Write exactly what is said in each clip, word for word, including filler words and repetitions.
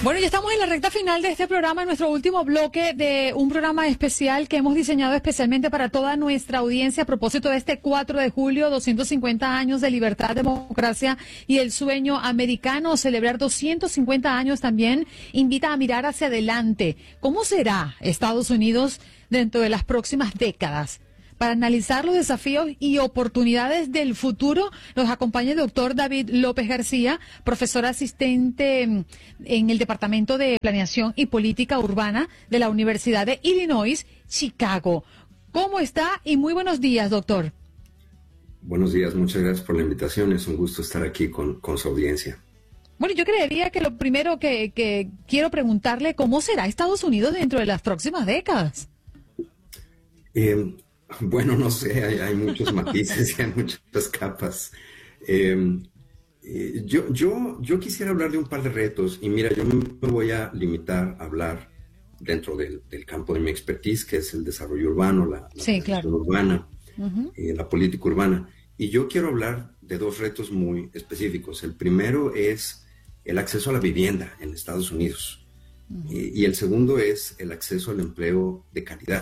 Bueno, ya estamos en la recta final de este programa, en nuestro último bloque de un programa especial que hemos diseñado especialmente para toda nuestra audiencia a propósito de este cuatro de julio, doscientos cincuenta años de libertad, democracia y el sueño americano. Celebrar doscientos cincuenta años también invita a mirar hacia adelante. ¿Cómo será Estados Unidos dentro de las próximas décadas? Para analizar los desafíos y oportunidades del futuro, nos acompaña el doctor David López García, profesor asistente en el Departamento de Planeación y Política Urbana de la Universidad de Illinois, Chicago. ¿Cómo está? Y muy buenos días, doctor. Buenos días, muchas gracias por la invitación. Es un gusto estar aquí con, con su audiencia. Bueno, yo creería que lo primero que, que quiero preguntarle, ¿cómo será Estados Unidos dentro de las próximas décadas? Eh, Bueno, no sé, hay, hay muchos matices y hay muchas capas. Eh, eh, yo, yo, yo quisiera hablar de un par de retos y mira, yo me voy a limitar a hablar dentro del, del campo de mi expertise, que es el desarrollo urbano, la, la sí, claro. urbana, uh-huh. eh, la política urbana. Y yo quiero hablar de dos retos muy específicos. El primero es el acceso a la vivienda en Estados Unidos. Uh-huh. eh, y el segundo es el acceso al empleo de calidad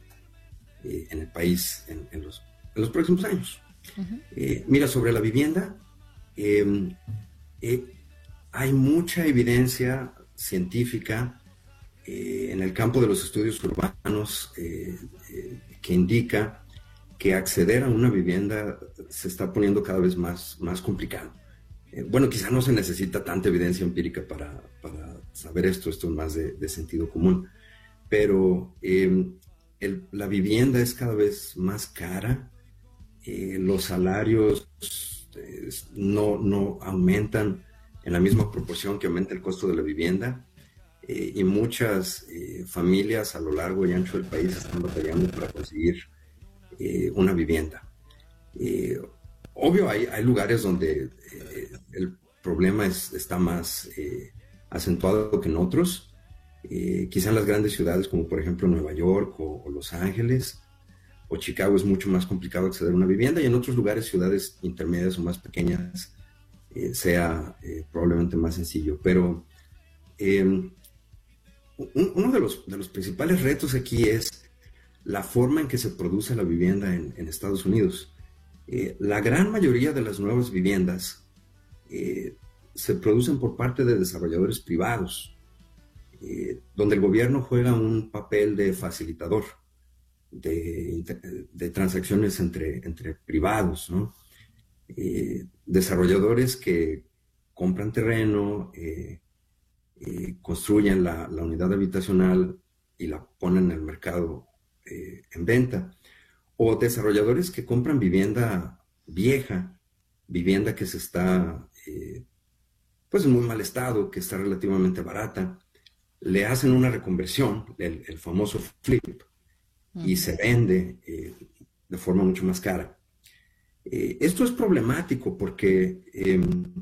en el país en, en, los, en los próximos años. Uh-huh. Eh, mira, sobre la vivienda, eh, eh, hay mucha evidencia científica eh, en el campo de los estudios urbanos eh, eh, que indica que acceder a una vivienda se está poniendo cada vez más, más complicado. Eh, bueno, quizá no se necesita tanta evidencia empírica para, para saber esto, esto es más de, de sentido común, pero eh, El, la vivienda es cada vez más cara, eh, los salarios eh, no, no aumentan en la misma proporción que aumenta el costo de la vivienda eh, y muchas eh, familias a lo largo y ancho del país están batallando para conseguir eh, una vivienda. Eh, obvio, hay, hay lugares donde eh, el problema es, está más eh, acentuado que en otros. Eh, quizá en las grandes ciudades como por ejemplo Nueva York o, o Los Ángeles o Chicago es mucho más complicado acceder a una vivienda y en otros lugares, ciudades intermedias o más pequeñas, eh, sea eh, probablemente más sencillo. Pero eh, un, uno de los, de los principales retos aquí es la forma en que se produce la vivienda en, en Estados Unidos. Eh, la gran mayoría de las nuevas viviendas eh, se producen por parte de desarrolladores privados, Eh, donde el gobierno juega un papel de facilitador de, de transacciones entre, entre privados, ¿no? Eh, desarrolladores que compran terreno, eh, eh, construyen la, la unidad habitacional y la ponen en el mercado eh, en venta, o desarrolladores que compran vivienda vieja, vivienda que se está eh, pues en muy mal estado, que está relativamente barata, le hacen una reconversión, el, el famoso flip, uh-huh. y se vende eh, de forma mucho más cara. Eh, esto es problemático porque eh,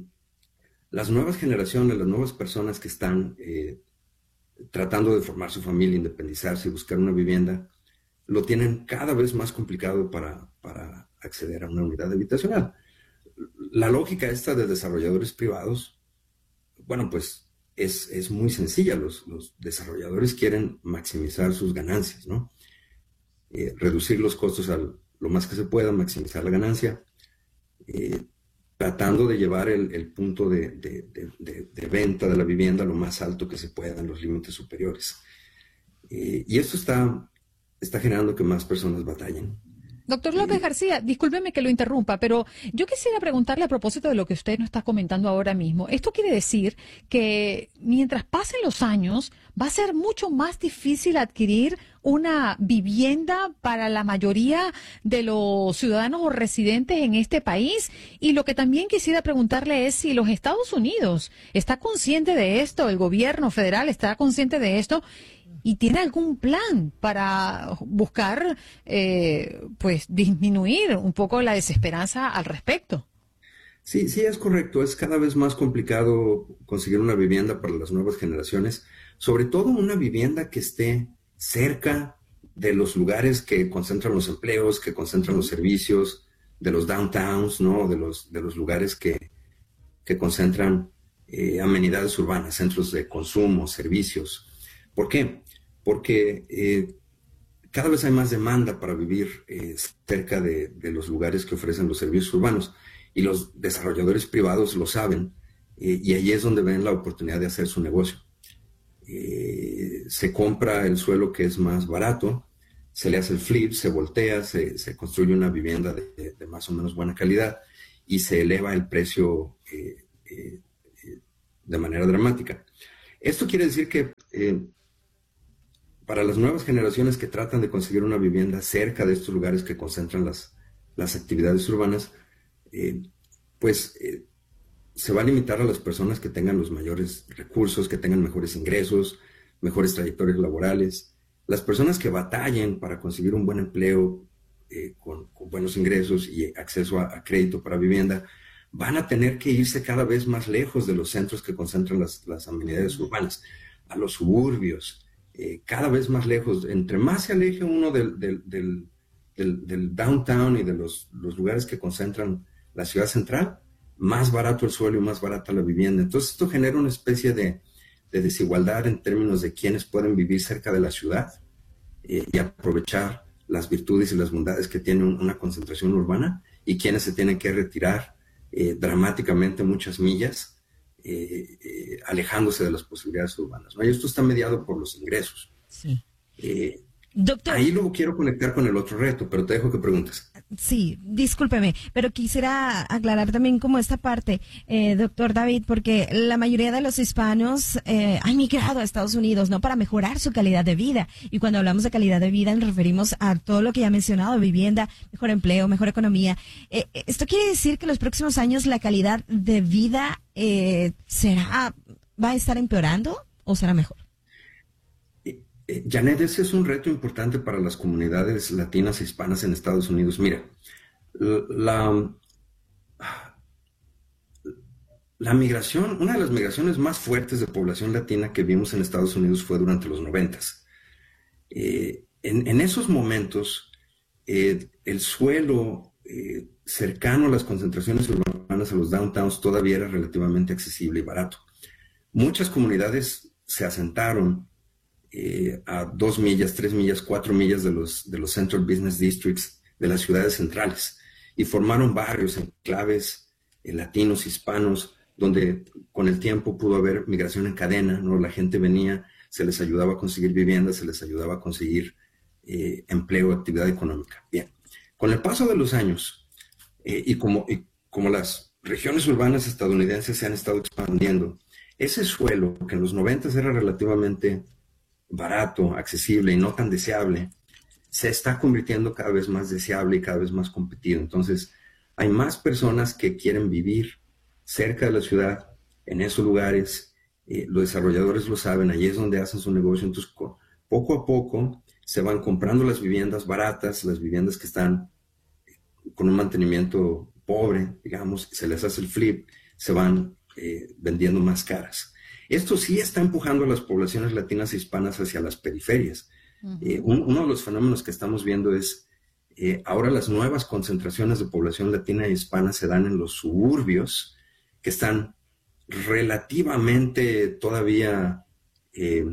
las nuevas generaciones, las nuevas personas que están eh, tratando de formar su familia, independizarse y buscar una vivienda, lo tienen cada vez más complicado para, para acceder a una unidad habitacional. La lógica esta de desarrolladores privados, bueno, pues Es, es muy sencilla. Los, los desarrolladores quieren maximizar sus ganancias, ¿no? Eh, reducir los costos al, lo más que se pueda, maximizar la ganancia, eh, tratando de llevar el, el punto de, de, de, de, de venta de la vivienda lo más alto que se pueda en los límites superiores. Eh, y esto está, está generando que más personas batallen. Doctor López García, discúlpeme que lo interrumpa, pero yo quisiera preguntarle a propósito de lo que usted nos está comentando ahora mismo. ¿Esto quiere decir que mientras pasen los años va a ser mucho más difícil adquirir una vivienda para la mayoría de los ciudadanos o residentes en este país? Y lo que también quisiera preguntarle es si los Estados Unidos está consciente de esto, el gobierno federal está consciente de esto, ¿y tiene algún plan para buscar, eh, pues, disminuir un poco la desesperanza al respecto? Sí, sí, es correcto. Es cada vez más complicado conseguir una vivienda para las nuevas generaciones, sobre todo una vivienda que esté cerca de los lugares que concentran los empleos, que concentran los servicios, de los downtowns, ¿no? De los, de los lugares que, que concentran eh, amenidades urbanas, centros de consumo, servicios. ¿Por qué? Porque eh, cada vez hay más demanda para vivir eh, cerca de, de los lugares que ofrecen los servicios urbanos, y los desarrolladores privados lo saben, eh, y ahí es donde ven la oportunidad de hacer su negocio. Eh, se compra el suelo que es más barato, se le hace el flip, se voltea, se, se construye una vivienda de, de más o menos buena calidad y se eleva el precio eh, eh, eh, de manera dramática. Esto quiere decir que eh, para las nuevas generaciones que tratan de conseguir una vivienda cerca de estos lugares que concentran las, las actividades urbanas, eh, pues eh, se va a limitar a las personas que tengan los mayores recursos, que tengan mejores ingresos, mejores trayectorias laborales. Las personas que batallen para conseguir un buen empleo eh, con, con buenos ingresos y acceso a, a crédito para vivienda, van a tener que irse cada vez más lejos de los centros que concentran las, las amenidades urbanas, a los suburbios, eh, cada vez más lejos. Entre más se aleje uno del, del, del, del, del downtown y de los, los lugares que concentran la ciudad central, más barato el suelo y más barata la vivienda. Entonces esto genera una especie de de desigualdad en términos de quienes pueden vivir cerca de la ciudad eh, y aprovechar las virtudes y las bondades que tiene un, una concentración urbana, y quienes se tienen que retirar eh, dramáticamente muchas millas, eh, eh, alejándose de las posibilidades urbanas, ¿no? Y esto está mediado por los ingresos. Sí. Eh, Doctor. Ahí luego quiero conectar con el otro reto, pero te dejo que preguntes. Sí, discúlpeme, pero quisiera aclarar también como esta parte, eh, doctor David, porque la mayoría de los hispanos eh, han migrado a Estados Unidos, ¿no? Para mejorar su calidad de vida. Y cuando hablamos de calidad de vida nos referimos a todo lo que ya he mencionado: vivienda, mejor empleo, mejor economía. Eh, ¿Esto quiere decir que en los próximos años la calidad de vida eh, será, va a estar empeorando o será mejor? Eh, Janet, ese es un reto importante para las comunidades latinas e hispanas en Estados Unidos. Mira, la, la migración, una de las migraciones más fuertes de población latina que vimos en Estados Unidos fue durante los noventas. Eh, en, en esos momentos, eh, el suelo eh, cercano a las concentraciones urbanas, a los downtowns, todavía era relativamente accesible y barato. Muchas comunidades se asentaron Eh, a dos millas, tres millas, cuatro millas de los, de los Central Business Districts de las ciudades centrales, y formaron barrios, enclaves eh, latinos, hispanos, donde con el tiempo pudo haber migración en cadena, ¿no? La gente venía, se les ayudaba a conseguir vivienda, se les ayudaba a conseguir eh, empleo, actividad económica. Bien, con el paso de los años eh, y, como, y como las regiones urbanas estadounidenses se han estado expandiendo, ese suelo que en los noventas era relativamente barato, accesible y no tan deseable, se está convirtiendo cada vez más deseable y cada vez más competido. Entonces, hay más personas que quieren vivir cerca de la ciudad, en esos lugares. Eh, los desarrolladores lo saben, allí es donde hacen su negocio. Entonces, poco a poco se van comprando las viviendas baratas, las viviendas que están con un mantenimiento pobre, digamos, se les hace el flip, se van eh, vendiendo más caras. Esto sí está empujando a las poblaciones latinas e hispanas hacia las periferias. Uh-huh. Eh, un, uno de los fenómenos que estamos viendo es, eh, ahora las nuevas concentraciones de población latina e hispana se dan en los suburbios, que están relativamente todavía, eh,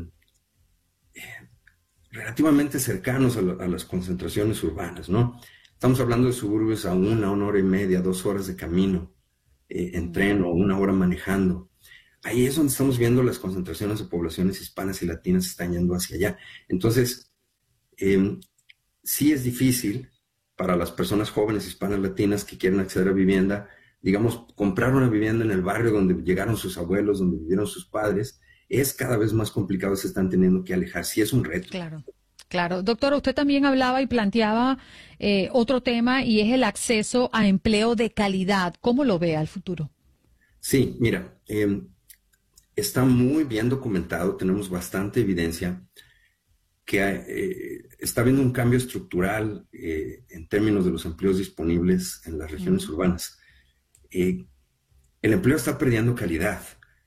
relativamente cercanos a, lo, a las concentraciones urbanas, ¿no? Estamos hablando de suburbios a una, una hora y media, dos horas de camino eh, en tren, o una hora manejando. Ahí es donde estamos viendo las concentraciones de poblaciones hispanas y latinas están yendo hacia allá. Entonces, eh, sí es difícil para las personas jóvenes hispanas latinas que quieren acceder a vivienda, digamos, comprar una vivienda en el barrio donde llegaron sus abuelos, donde vivieron sus padres. Es cada vez más complicado, se están teniendo que alejar. Sí es un reto. Claro. Claro, doctor, usted también hablaba y planteaba eh, otro tema, y es el acceso a empleo de calidad. ¿Cómo lo ve al futuro? Sí, mira, eh, está muy bien documentado, tenemos bastante evidencia que eh, está habiendo un cambio estructural eh, en términos de los empleos disponibles en las regiones uh-huh. urbanas. Eh, el empleo está perdiendo calidad.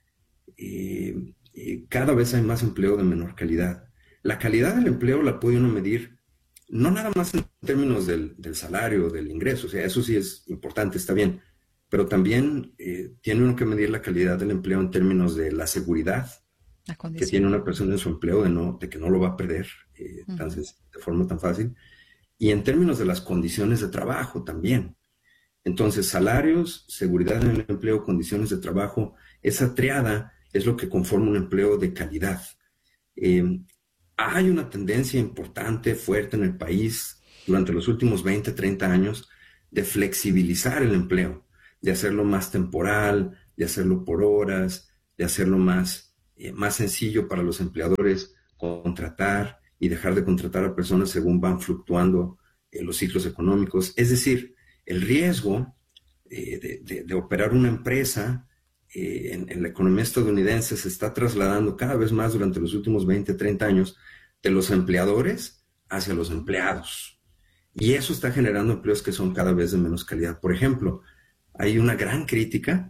Eh, eh, cada vez hay más empleo de menor calidad. La calidad del empleo la puede uno medir no nada más en términos del, del salario, del ingreso, o sea, eso sí es importante, está bien, pero también eh, tiene uno que medir la calidad del empleo en términos de la seguridad que tiene una persona en su empleo, de, no, de que no lo va a perder eh, uh-huh. tan, de forma tan fácil, y en términos de las condiciones de trabajo también. Entonces, salarios, seguridad en el empleo, condiciones de trabajo, esa triada es lo que conforma un empleo de calidad. Eh, hay una tendencia importante, fuerte en el país durante los últimos veinte, treinta años de flexibilizar el empleo, de hacerlo más temporal, de hacerlo por horas, de hacerlo más, eh, más sencillo para los empleadores contratar y dejar de contratar a personas según van fluctuando eh, los ciclos económicos. Es decir, el riesgo eh, de, de, de operar una empresa eh, en, en la economía estadounidense se está trasladando cada vez más durante los últimos veinte, treinta años de los empleadores hacia los empleados. Y eso está generando empleos que son cada vez de menos calidad. Por ejemplo, hay una gran crítica,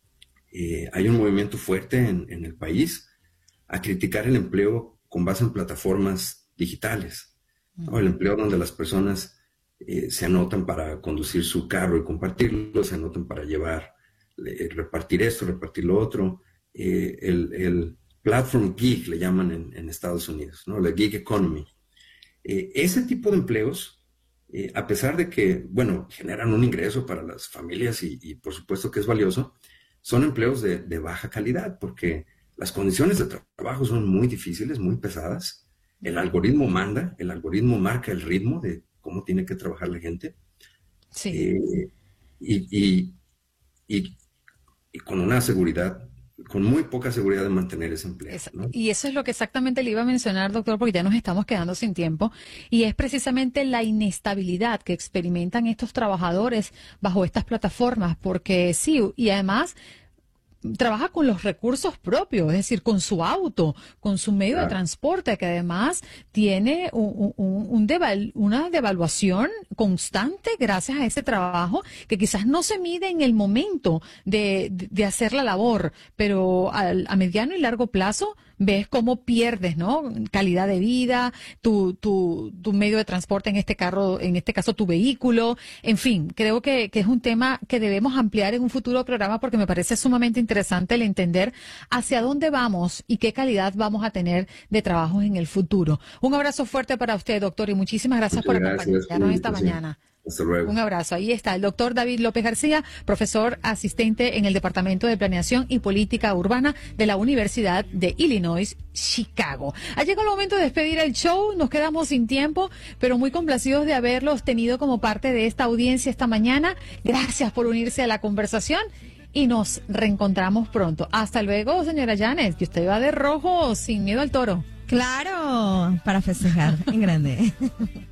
eh, hay un movimiento fuerte en, en el país a criticar el empleo con base en plataformas digitales, ¿no? El empleo donde las personas eh, se anotan para conducir su carro y compartirlo, se anotan para llevar, eh, repartir esto, repartir lo otro, eh, el, el platform gig le llaman en, en Estados Unidos, ¿no? La gig economy. Eh, ese tipo de empleos, Eh, a pesar de que, bueno, generan un ingreso para las familias y, y por supuesto que es valioso, son empleos de, de baja calidad porque las condiciones de tra- trabajo son muy difíciles, muy pesadas. El algoritmo manda, el algoritmo marca el ritmo de cómo tiene que trabajar la gente. Sí. Eh, y, y, y, y con una seguridad, con muy poca seguridad de mantener ese empleo, ¿no? Y eso es lo que exactamente le iba a mencionar, doctor, porque ya nos estamos quedando sin tiempo, y es precisamente la inestabilidad que experimentan estos trabajadores bajo estas plataformas, porque sí, y además trabaja con los recursos propios, es decir, con su auto, con su medio claro. de transporte, que además tiene un, un, un deval, una devaluación constante gracias a ese trabajo que quizás no se mide en el momento de, de, de hacer la labor, pero a, a mediano y largo plazo ves cómo pierdes, ¿no? Calidad de vida, tu, tu, tu medio de transporte, en este carro, en este caso tu vehículo, en fin, creo que, que es un tema que debemos ampliar en un futuro programa porque me parece sumamente interesante el entender hacia dónde vamos y qué calidad vamos a tener de trabajos en el futuro. Un abrazo fuerte para usted, doctor, y muchísimas gracias Muchas por gracias, acompañarnos esta mañana. Hasta luego. Un abrazo. Ahí está el doctor David López García, profesor asistente en el Departamento de Planeación y Política Urbana de la Universidad de Illinois, Chicago. Ha llegado el momento de despedir el show, nos quedamos sin tiempo, pero muy complacidos de haberlos tenido como parte de esta audiencia esta mañana. Gracias por unirse a la conversación y nos reencontramos pronto. Hasta luego, señora Janet, que usted va de rojo sin miedo al toro. Claro, para festejar en grande.